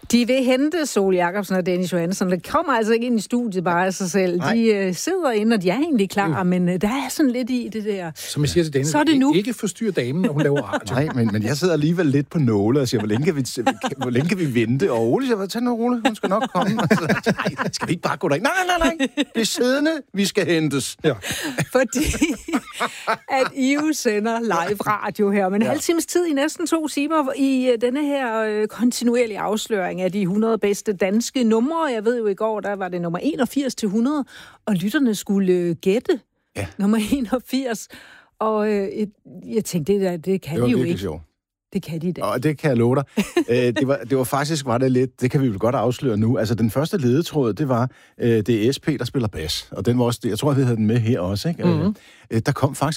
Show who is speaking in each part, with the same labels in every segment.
Speaker 1: De vil hente Sol Jacobsen og Dennis Johansson. Det kommer altså ikke ind i studiet bare af sig selv. De sidder inde, og de er egentlig klar, men der er sådan lidt i det der.
Speaker 2: Som jeg siger til Dennis,
Speaker 1: så er det nu.
Speaker 2: Ikke forstyrre damen, når hun laver radio.
Speaker 3: Nej, men jeg sidder alligevel lidt på nåle og siger, hvor længe kan vi vente? Og Ole siger, tag nu, Ole, hun skal nok komme. Nej, skal vi ikke bare gå derind? Nej. Det er siddende, vi skal hentes.
Speaker 2: Ja.
Speaker 1: Fordi at I jo sender live radio her, men en halv times tid i næsten 2 timer i denne her kontinuerlige afsløring af de 100 bedste danske numre. Jeg ved jo, i går, der var det nummer 81 til 100, og lytterne skulle gætte nummer 81. Og jeg tænkte, det kan de jo ikke.
Speaker 3: Sjovt.
Speaker 1: Det kan de da.
Speaker 3: Og det kan jeg love dig. Det var faktisk lidt, det kan vi vel godt afsløre nu. Altså, den første ledetråd, det var, det er SP, der spiller bas. Og den var også, jeg tror, vi havde den med her også, ikke? Mm-hmm. Der kom faktisk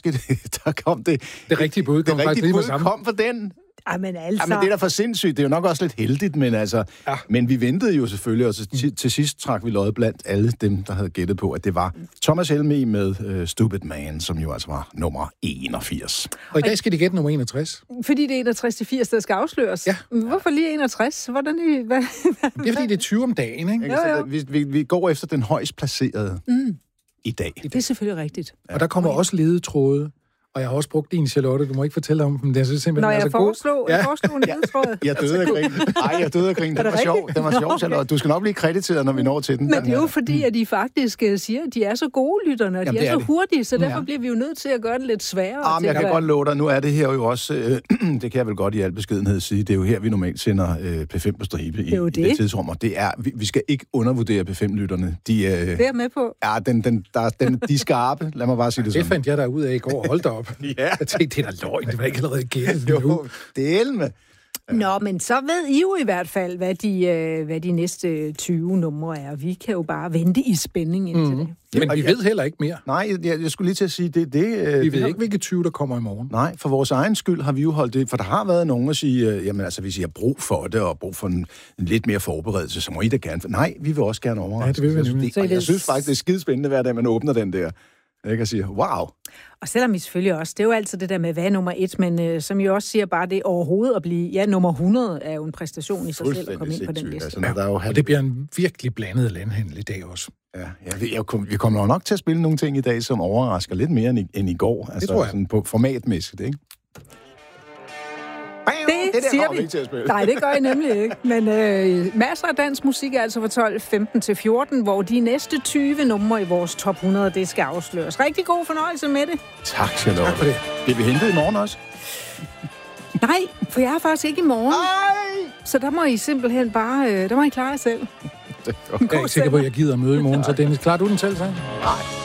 Speaker 2: det rigtige bud.
Speaker 3: Det rigtige bud kom fra den.
Speaker 1: Men altså...
Speaker 3: Jamen, det er da for sindssygt. Det er jo nok også lidt heldigt, men altså... Ja. Men vi ventede jo selvfølgelig, og til sidst trak vi lod blandt alle dem, der havde gættet på, at det var Thomas Helmig med Stupid Man, som jo altså var nummer 81.
Speaker 2: Og i dag skal de gætte nummer 61.
Speaker 1: Fordi det er 61 til 80, der skal afsløres.
Speaker 3: Ja.
Speaker 1: Hvorfor lige 61? Hvordan
Speaker 2: det er, fordi det er 20 om dagen, ikke?
Speaker 1: Jo.
Speaker 3: Vi går efter den højst placerede i dag.
Speaker 1: Det er selvfølgelig rigtigt.
Speaker 2: Ja. Og der kommer også ledetråde. Og jeg har også brugt din, Charlotte. Du må ikke fortælle om dem. Det er simpelthen
Speaker 1: når jeg foreslog en ledetråd.
Speaker 3: Jeg døde af grin. Jeg døde af grin. Den var sjov, Charlotte. Du skal nok blive krediteret, når vi når til den.
Speaker 1: Men det er jo fordi, at de faktisk siger, at de er så gode, lytterne, og de er så hurtige, så derfor bliver vi jo nødt til at gøre det lidt sværere.
Speaker 3: Jeg kan godt love dig, nu er det her jo også, det kan jeg vel godt i al beskedenhed sige, det er jo her, vi normalt sender P5 på stribe i det tidsrum, og det er, vi skal ikke undervurdere P5-lytterne. Det
Speaker 1: er med på.
Speaker 3: Ja, de er skarpe, lad mig bare sige det sådan.
Speaker 2: Det fandt jeg der ud af i går, hold da op.
Speaker 3: Ja.
Speaker 2: Jeg tænkte, det er da løgn, det var ikke allerede gættet.
Speaker 3: Jo, det er elme.
Speaker 1: Nå, men så ved I jo i hvert fald, hvad de næste 20 numre er. Vi kan jo bare vente i spænding indtil det.
Speaker 2: Men vi ved heller ikke mere.
Speaker 3: Nej, jeg skulle lige til at sige, vi
Speaker 2: ved ikke, hvilke 20, der kommer i morgen.
Speaker 3: Nej, for vores egen skyld har vi jo holdt det, for der har været nogen, der siger, jamen altså, hvis I har brug for det, og brug for en lidt mere forberedelse, så må I da gerne. Nej, vi vil også gerne overraske.
Speaker 2: Ja, det vil vi
Speaker 3: nemlig. Jeg synes faktisk, det er skidespændende hver dag, man åbner den der. Jeg kan sige, wow.
Speaker 1: Og selvom vi selvfølgelig også, det er jo altid det der med, hvad er nummer 1, men som jeg også siger, bare det overhovedet at blive, nummer 100 er jo en præstation i sig selv at komme ind på den liste. Altså,
Speaker 2: og det bliver en virkelig blandet landhandel i dag også.
Speaker 3: Ja, vi kommer nok til at spille nogle ting i dag, som overrasker lidt mere end i går. Altså, det tror jeg. Sådan på formatmæssigt, ikke?
Speaker 1: Det siger vi. Nej, det gør I nemlig ikke. Men masser af dansk musik er altså fra 12-15 til 14, hvor de næste 20 numre i vores top 100, det skal afsløres. Rigtig god fornøjelse med det.
Speaker 3: Tak skal du have. Tak for det. Bliver vi hentet i morgen også?
Speaker 1: Nej, for jeg er faktisk ikke i morgen.
Speaker 3: Ej!
Speaker 1: Så der må I simpelthen bare, der må I klare jer selv.
Speaker 2: Jeg er ikke sikker på, at jeg gider møde i morgen, så Dennis, klarer du den selv, så?
Speaker 3: Nej.